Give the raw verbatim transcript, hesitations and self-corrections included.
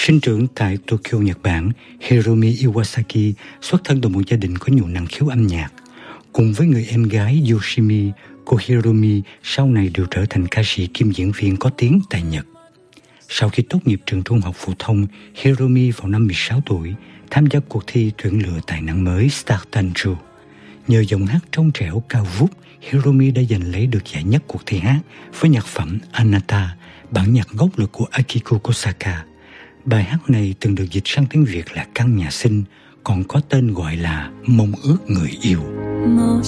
Sinh trưởng tại Tokyo, Nhật Bản, Hiromi Iwasaki xuất thân từ một gia đình có nhiều năng khiếu âm nhạc. Cùng với người em gái Yoshimi, cô Hiromi sau này đều trở thành ca sĩ kiêm diễn viên có tiếng tại Nhật. Sau khi tốt nghiệp trường trung học phổ thông, Hiromi vào năm mười sáu tuổi tham gia cuộc thi tuyển lựa tài năng mới Star Tanjo. Nhờ giọng hát trong trẻo cao vút, Hiromi đã giành lấy được giải nhất cuộc thi hát với nhạc phẩm Anata, bản nhạc gốc là của Akiko Kosaka. Bài hát này từng được dịch sang tiếng Việt là Căn Nhà Xinh, còn có tên gọi là Mong Ước Người Yêu.